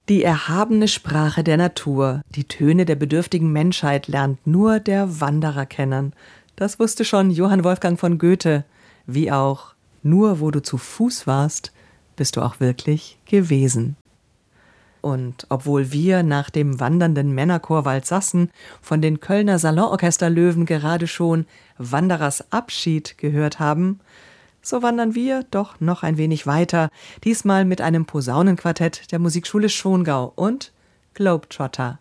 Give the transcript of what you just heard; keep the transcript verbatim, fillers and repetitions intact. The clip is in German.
Die erhabene Sprache der Natur, die Töne der bedürftigen Menschheit lernt nur der Wanderer kennen. Das wusste schon Johann Wolfgang von Goethe, wie auch: Nur wo du zu Fuß warst, bist du auch wirklich gewesen. Und obwohl wir nach dem wandernden Männerchor Waldsassen von den Kölner Salonorchesterlöwen gerade schon Wanderers Abschied gehört haben, so wandern wir doch noch ein wenig weiter, diesmal mit einem Posaunenquartett der Musikschule Schongau und Globetrotter.